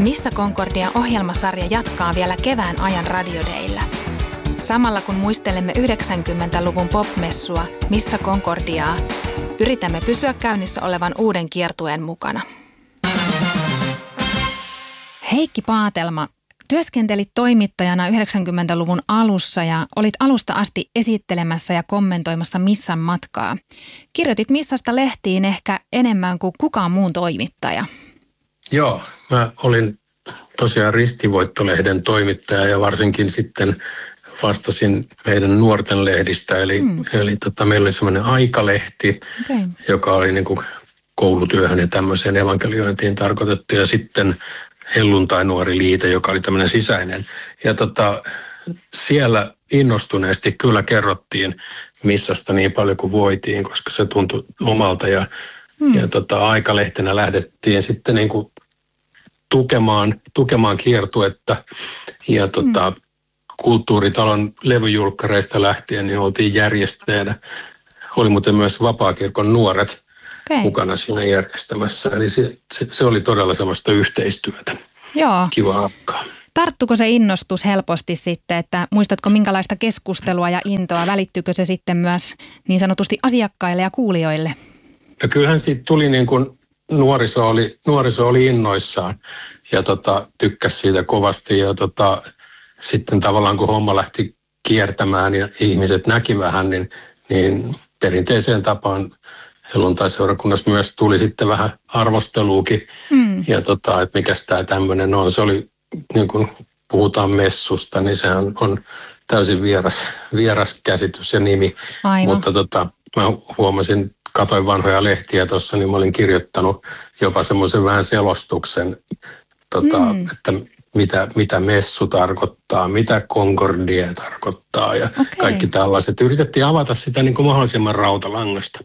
Missä Concordia-ohjelmasarja jatkaa vielä kevään ajan radiodeillä. Samalla kun muistelemme 90-luvun popmessua Missä Concordiaa, yritämme pysyä käynnissä olevan uuden kiertueen mukana. Heikki Paatelma, työskentelit toimittajana 90-luvun alussa ja olit alusta asti esittelemässä ja kommentoimassa Missan matkaa. Kirjoitit Missasta lehtiin ehkä enemmän kuin kukaan muun toimittaja. Joo, mä olin tosiaan Ristivoitto-lehden toimittaja ja varsinkin sitten vastasin meidän nuorten lehdistä. Eli meillä oli semmoinen Aikalehti, joka oli niin kuin koulutyöhön ja tämmöiseen evankeliointiin tarkoitettu. Ja sitten Helluntai-nuori liite, joka oli tämmöinen sisäinen. Ja siellä innostuneesti kyllä kerrottiin Missasta niin paljon kuin voitiin, koska se tuntui omalta. Ja Aikalehtenä lähdettiin sitten niin kuin tukemaan kiertuetta. Ja Kulttuuritalon levyjulkkareista lähtien niin oltiin järjestäjänä. Oli muuten myös Vapaakirkon nuoret mukana siinä järjestämässä. Eli se oli todella semmoista yhteistyötä. Joo. Kiva hakkaa. Tarttuko se innostus helposti sitten, että muistatko minkälaista keskustelua ja intoa? Välittyykö se sitten myös niin sanotusti asiakkaille ja kuulijoille? Ja kyllähän siitä tuli niin kuin nuoriso oli innoissaan ja tykkäsi siitä kovasti ja sitten tavallaan kun homma lähti kiertämään ja ihmiset näki vähän, niin perinteiseen tapaan helluntai-seurakunnassa myös tuli sitten vähän arvosteluukin. Ja että mikäs tämä tämmöinen on. Se oli, niin kun puhutaan messusta, niin sehän on täysin vieras käsitys ja nimi. Aivan. Mutta mä huomasin, katoin vanhoja lehtiä tuossa, niin mä olin kirjoittanut jopa semmoisen vähän selostuksen, että mitä messu tarkoittaa, mitä Concordia tarkoittaa ja kaikki tällaiset. Yritettiin avata sitä niin kuin mahdollisimman rautalangasta.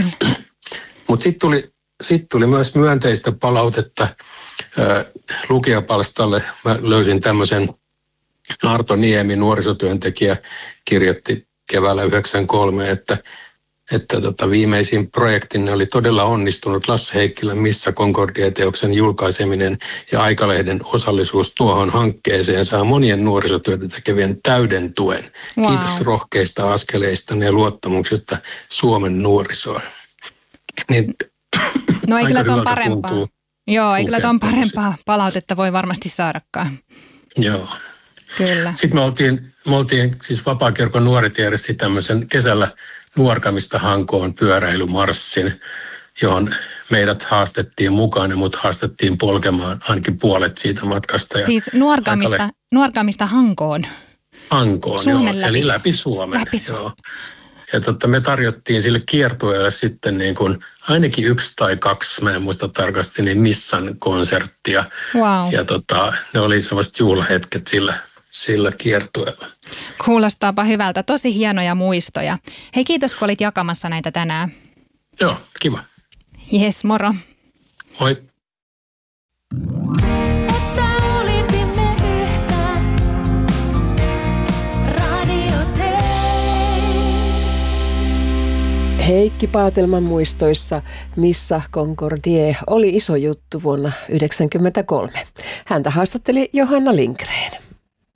Mutta sitten tuli myös myönteistä palautetta lukijapalstalle. Mä löysin tämmöisen Arto Niemi, nuorisotyöntekijä, kirjoitti keväällä 1993, että viimeisin projektinne oli todella onnistunut Lasse Heikkilän Missä Concordia-teoksen julkaiseminen ja Aikalehden osallisuus tuohon hankkeeseen saa monien nuorisotyötä tekevien täyden tuen. Wow. Kiitos rohkeista askeleista ja luottamuksesta Suomen nuorisoon. Niin, no ei kyllä tuon parempaa. Joo, ei kyllä tuon parempaa palautetta voi varmasti saadakaan. Joo. Kyllä. Sitten me oltiin siis Vapaakirkon nuoret järjesti tämmöisen kesällä Nuorkamista Hankoon pyöräilymarssin, johon meidät haastettiin mukaan ja mut haastettiin polkemaan ainakin puolet siitä matkasta. Ja siis Nuorkamista Hankoon? Hankoon, joo, eli läpi Suomen. Joo. Ja me tarjottiin sille kiertueelle sitten niin kuin ainakin 1 tai 2, mä en muista tarkasti, niin Missan konserttia. Wow. Ja ne oli sellaiset juhlahetket sillä kiertueella. Kuulostaapa hyvältä. Tosi hienoja muistoja. Hei, kiitos kun olit jakamassa näitä tänään. Joo, kiva. Jes, moro. Moi. Heikki Paatelman muistoissa Missä Concordia oli iso juttu vuonna 1993. Häntä haastatteli Johanna Lindgren.